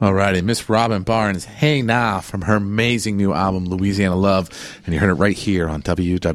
Alrighty, Miss Robin Barnes, Hey Now, from her amazing new album, Louisiana Love. And you heard it right here on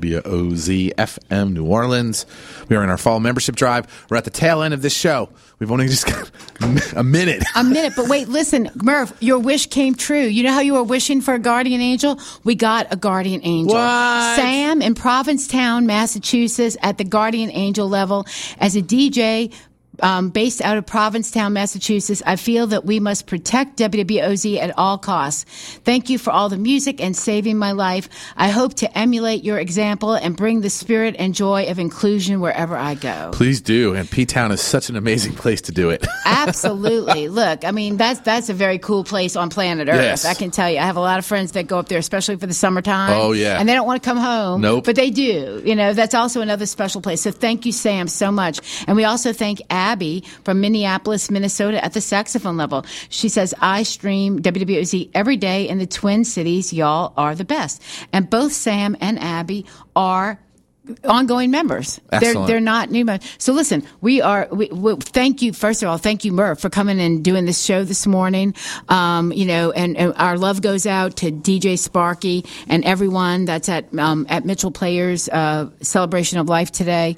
WWOZ FM New Orleans. We are in our fall membership drive. We're at the tail end of this show. We've only just got a minute. A minute, but wait, listen, Murph, your wish came true. You know how you were wishing for a guardian angel? We got a guardian angel. What? Sam in Provincetown, Massachusetts, at the guardian angel level, as a DJ based out of Provincetown, Massachusetts. I feel that we must protect WWOZ at all costs. Thank you for all the music and saving my life. I hope to emulate your example and bring the spirit and joy of inclusion wherever I go. Please do. And P-Town is such an amazing place to do it. Absolutely. Look, I mean, that's a very cool place on planet Earth. Yes. I can tell you. I have a lot of friends that go up there, especially for the summertime. Oh, yeah. And they don't want to come home. Nope. But they do. You know, that's also another special place. So thank you, Sam, so much. And we also thank Abby from Minneapolis, Minnesota, at the saxophone level. She says, I stream WWOZ every day in the Twin Cities. Y'all are the best. And both Sam and Abby are ongoing members. Excellent. They're not new members. So listen, we thank you, first of all, thank you, Murph, for coming and doing this show this morning. You know, and our love goes out to DJ Sparky and everyone that's at Mitchell Players Celebration of Life today.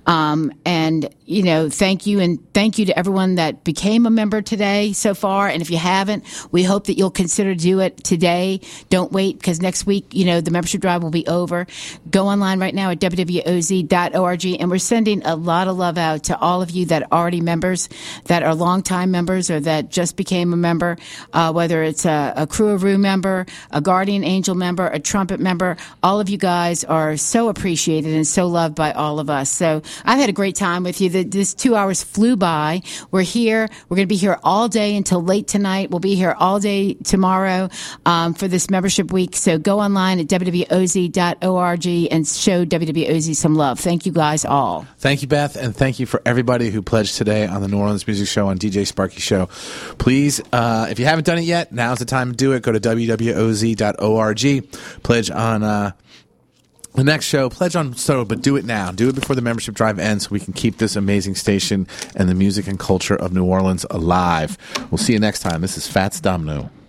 And you know, thank you, and thank you to everyone that became a member today so far. And if you haven't, we hope that you'll consider do it today. Don't wait, because next week, you know, the membership drive will be over. Go online right now at www.oz.org, and we're sending a lot of love out to all of you that are already members, that are longtime members, or that just became a member, whether it's a Crew Roo member, a Guardian Angel member, a Trumpet member. All of you guys are so appreciated and so loved by all of us. So I've had a great time with you. This 2 hours flew by. We're here. We're going to be here all day until late tonight. We'll be here all day tomorrow for this membership week. So go online at wwoz.org and show WWOZ some love. Thank you guys all. Thank you, Beth, and thank you for everybody who pledged today on the New Orleans Music Show on DJ Sparky Show. Please, if you haven't done it yet, now's the time to do it. Go to wwoz.org. Pledge on the next show. Pledge on but do it now. Do it before the membership drive ends so we can keep this amazing station and the music and culture of New Orleans alive. We'll see you next time. This is Fats Domino.